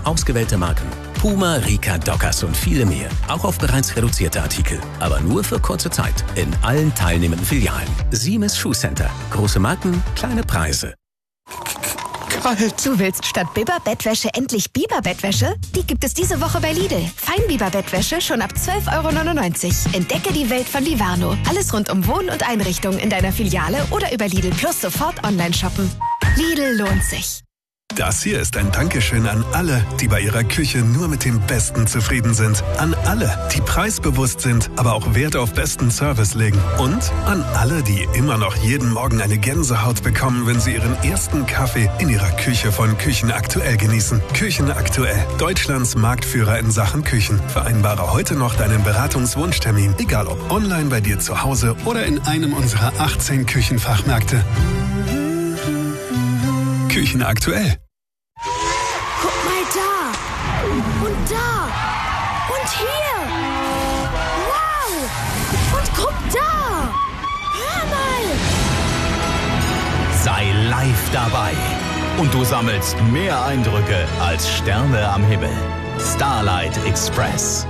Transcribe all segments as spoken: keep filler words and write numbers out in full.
auf ausgewählte Marken. Puma, Rika, Dockers und viele mehr. Auch auf bereits reduzierte Artikel. Aber nur für kurze Zeit. In allen teilnehmenden Filialen. Siemes Schuhcenter. Große Marken, kleine Preise. Kalt. Du willst statt Biber-Bettwäsche endlich Biber-Bettwäsche? Die gibt es diese Woche bei Lidl. Feinbiber-Bettwäsche schon ab zwölf Euro neunundneunzig. Entdecke die Welt von Livano. Alles rund um Wohn- und Einrichtung in deiner Filiale oder über Lidl Plus sofort online shoppen. Lidl lohnt sich. Das hier ist ein Dankeschön an alle, die bei ihrer Küche nur mit dem Besten zufrieden sind. An alle, die preisbewusst sind, aber auch Wert auf besten Service legen. Und an alle, die immer noch jeden Morgen eine Gänsehaut bekommen, wenn sie ihren ersten Kaffee in ihrer Küche von Küchen aktuell genießen. Küchen aktuell, Deutschlands Marktführer in Sachen Küchen. Vereinbare heute noch deinen Beratungswunschtermin, egal ob online bei dir zu Hause oder in einem unserer achtzehn Küchenfachmärkte. Küchen aktuell. Guck mal da! Und da! Und hier! Wow! Und guck da! Hör mal! Sei live dabei. Und du sammelst mehr Eindrücke als Sterne am Himmel. Starlight Express.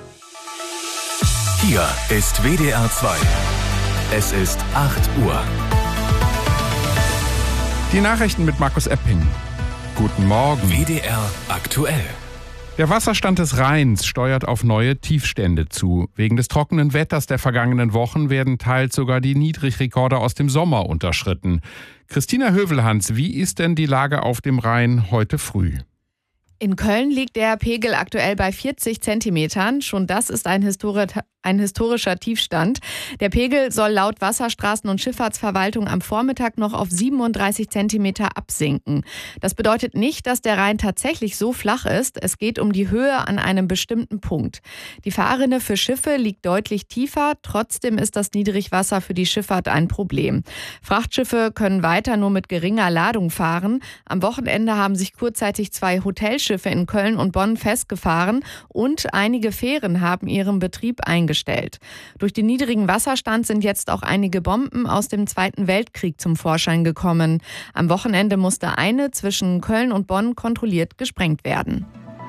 Hier ist W D R zwei. Es ist acht Uhr. Die Nachrichten mit Markus Epping. Guten Morgen. W D R aktuell. Der Wasserstand des Rheins steuert auf neue Tiefstände zu. Wegen des trockenen Wetters der vergangenen Wochen werden teils sogar die Niedrigrekorde aus dem Sommer unterschritten. Christina Hövelhans, wie ist denn die Lage auf dem Rhein heute früh? In Köln liegt der Pegel aktuell bei vierzig Zentimetern. Schon das ist ein, Histori- ein historischer Tiefstand. Der Pegel soll laut Wasserstraßen- und Schifffahrtsverwaltung am Vormittag noch auf siebenunddreißig Zentimeter absinken. Das bedeutet nicht, dass der Rhein tatsächlich so flach ist. Es geht um die Höhe an einem bestimmten Punkt. Die Fahrrinne für Schiffe liegt deutlich tiefer. Trotzdem ist das Niedrigwasser für die Schifffahrt ein Problem. Frachtschiffe können weiter nur mit geringer Ladung fahren. Am Wochenende haben sich kurzzeitig zwei Hotels Schiffe in Köln und Bonn festgefahren und einige Fähren haben ihren Betrieb eingestellt. Durch den niedrigen Wasserstand sind jetzt auch einige Bomben aus dem Zweiten Weltkrieg zum Vorschein gekommen. Am Wochenende musste eine zwischen Köln und Bonn kontrolliert gesprengt werden.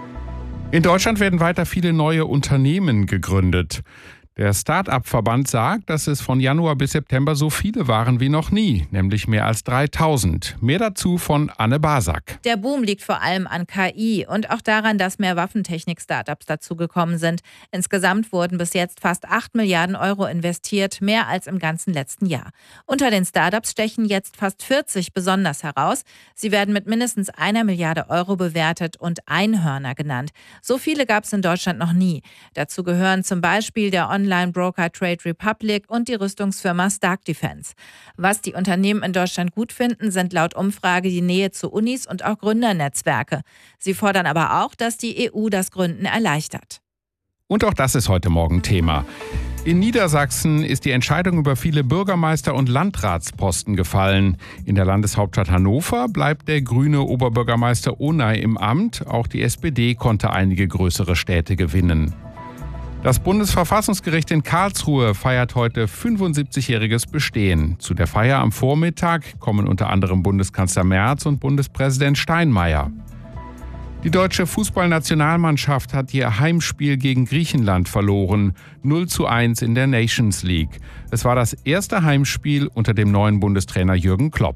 In Deutschland werden weiter viele neue Unternehmen gegründet. Der Start-up-Verband sagt, dass es von Januar bis September so viele waren wie noch nie, nämlich mehr als dreitausend. Mehr dazu von Anne Basak. Der Boom liegt vor allem an K I und auch daran, dass mehr Waffentechnik-Startups dazugekommen sind. Insgesamt wurden bis jetzt fast acht Milliarden Euro investiert, mehr als im ganzen letzten Jahr. Unter den Startups stechen jetzt fast vierzig besonders heraus. Sie werden mit mindestens einer Milliarde Euro bewertet und Einhörner genannt. So viele gab es in Deutschland noch nie. Dazu gehören zum Beispiel der Online Online-Broker Trade Republic und die Rüstungsfirma Stark Defense. Was die Unternehmen in Deutschland gut finden, sind laut Umfrage die Nähe zu Unis und auch Gründernetzwerke. Sie fordern aber auch, dass die E U das Gründen erleichtert. Und auch das ist heute Morgen Thema. In Niedersachsen ist die Entscheidung über viele Bürgermeister- und Landratsposten gefallen. In der Landeshauptstadt Hannover bleibt der grüne Oberbürgermeister Onay im Amt. Auch die S P D konnte einige größere Städte gewinnen. Das Bundesverfassungsgericht in Karlsruhe feiert heute fünfundsiebzigjähriges Bestehen. Zu der Feier am Vormittag kommen unter anderem Bundeskanzler Merz und Bundespräsident Steinmeier. Die deutsche Fußballnationalmannschaft hat ihr Heimspiel gegen Griechenland verloren. null zu eins in der Nations League. Es war das erste Heimspiel unter dem neuen Bundestrainer Jürgen Klopp.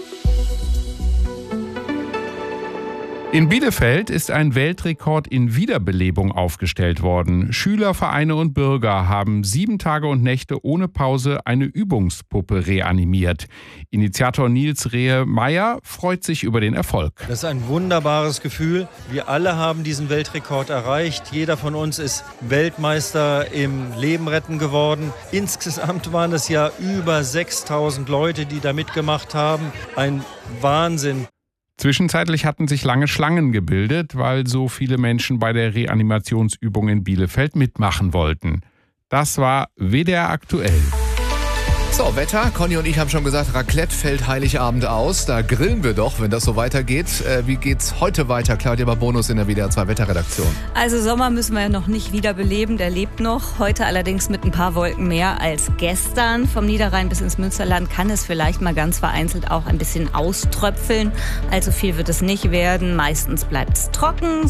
In Bielefeld ist ein Weltrekord in Wiederbelebung aufgestellt worden. Schüler, Vereine und Bürger haben sieben Tage und Nächte ohne Pause eine Übungspuppe reanimiert. Initiator Nils Rehe-Meyer freut sich über den Erfolg. Das ist ein wunderbares Gefühl. Wir alle haben diesen Weltrekord erreicht. Jeder von uns ist Weltmeister im Leben retten geworden. Insgesamt waren es ja über sechstausend Leute, die da mitgemacht haben. Ein Wahnsinn. Zwischenzeitlich hatten sich lange Schlangen gebildet, weil so viele Menschen bei der Reanimationsübung in Bielefeld mitmachen wollten. Das war W D R aktuell. So, Wetter. Conny und ich haben schon gesagt, Raclette fällt Heiligabend aus. Da grillen wir doch, wenn das so weitergeht. Äh, wie geht's heute weiter? Claudia Bonus in der W D R zwei Wetterredaktion. Also Sommer müssen wir ja noch nicht wiederbeleben, der lebt noch. Heute allerdings mit ein paar Wolken mehr als gestern. Vom Niederrhein bis ins Münsterland kann es vielleicht mal ganz vereinzelt auch ein bisschen auströpfeln. Allzu viel wird es nicht werden. Meistens bleibt es trocken.